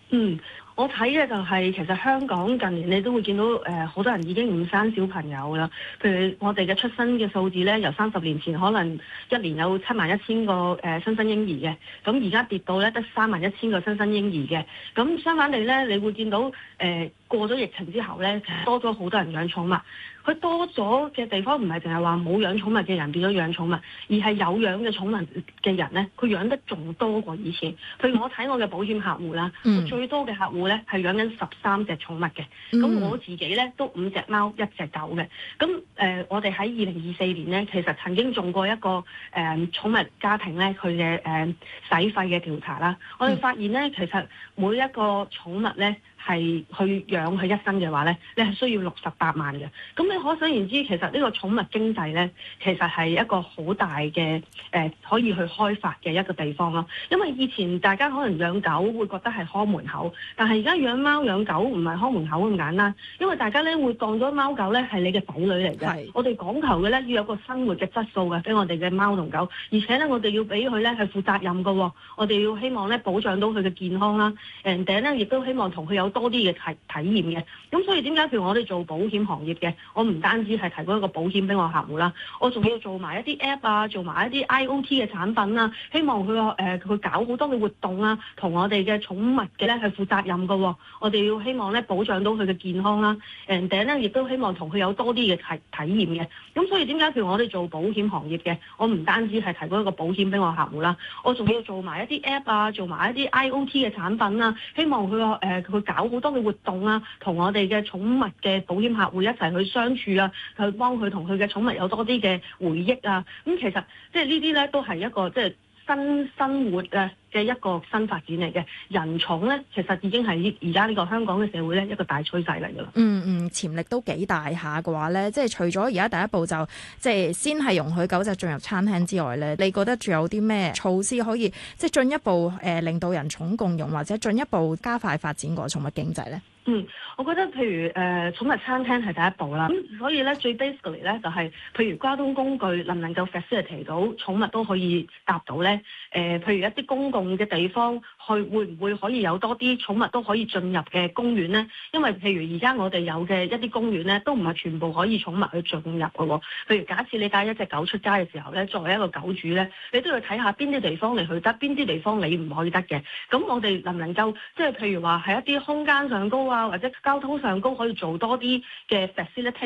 嗯，我睇嘅就係其實香港近年你都會見到好多人已經唔生小朋友啦。譬如我哋嘅出生嘅數字咧，由30年前可能一年有71000個新生嬰兒嘅，咁而家跌到咧得31000個新生嬰兒嘅。咁相反地咧，你會見到過咗疫情之後咧，其實多咗好多人養寵物。佢多咗嘅地方唔係淨係話冇養寵物嘅人變咗養寵物，而係有養嘅寵物嘅人咧，佢養得仲多過以前。譬如我睇我嘅保險客戶啦，我最多嘅客戶咧係養緊13隻寵物嘅。咁我自己咧都5隻貓1隻狗嘅。咁我哋喺2024年咧，其實曾經做過一個寵物家庭咧佢嘅使費嘅調查啦。我哋發現咧，其實每一個寵物咧係去養佢一生嘅話咧，你係需要68萬嘅。咁你可想而知，其實呢個寵物經濟咧，其實係一個好大嘅可以去開發嘅一個地方咯。因為以前大家可能養狗會覺得係看門口，但係而家養貓養狗唔係看門口咁簡單，因為大家咧會當咗貓狗咧係你嘅仔女嚟嘅。我哋講求嘅咧要有個生活嘅質素嘅，俾我哋嘅貓同狗，而且咧我哋要俾佢咧係負責任嘅喎。我哋要希望咧保障到佢嘅健康啦，咧亦都希望同佢有多啲嘅體驗嘅。咁所以點解譬如我哋做保險行業嘅，我唔單止係提供一個保險俾我客戶啦，我仲要做埋一啲 app 啊，做埋一啲 IoT 嘅產品啊，希望佢搞好多嘅活動啊，同我哋嘅寵物嘅咧係負責任嘅喎。我哋要希望咧保障到佢嘅健康啦，咧亦都希望同佢有多啲嘅體驗嘅。咁所以點解譬如我哋做保險行業嘅，我唔單止係提供一個保險俾我客戶啦，我仲要做埋一啲 app 啊，做埋一啲 IoT 嘅產品啊，希望佢搞好多嘅活動啊，同我哋嘅寵物嘅保險客戶一齊去相處啊，去幫佢同佢嘅寵物有多啲嘅回憶啊。咁其實即係呢啲咧都係一個即係新生活嘅一個新發展嚟嘅。人寵咧其實已經係而家呢個香港嘅社會咧一個大趨勢嚟㗎啦。 潛力都幾大下嘅話咧，即係除咗而家第一步就即係先係容許狗隻進入餐廳之外咧，你覺得仲有啲咩措施可以即係進一步令到人寵共融，或者進一步加快發展個寵物經濟咧？ 我覺得譬如寵物餐廳係第一步啦，咁所以咧最 basically 咧就係譬如交通工具能唔能夠 facilitate 到寵物都可以搭到咧？譬如一啲公共嘅地方會唔會可以有多啲寵物都可以進入嘅公園咧？因為譬如而家我哋有嘅一啲公園咧，都唔係全部可以寵物去進入嘅喎。譬如假設你帶一隻狗出街嘅時候咧，作為一個狗主咧，你都要睇下邊啲地方你去得，邊啲地方你唔可以得嘅。咁我哋能唔能夠即係譬如話喺一啲空間上高啊，或者交通上高可以做多啲嘅 facilitate